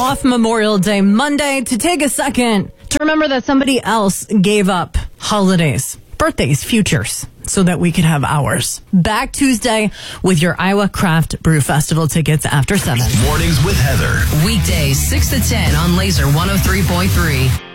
off Memorial Day Monday to take a second to remember that somebody else gave up holidays, birthdays, futures, so that we could have ours. Back Tuesday with your Iowa Craft Brew Festival tickets after 7. Mornings with Heather. Weekdays 6 to 10 on Laser 103.3.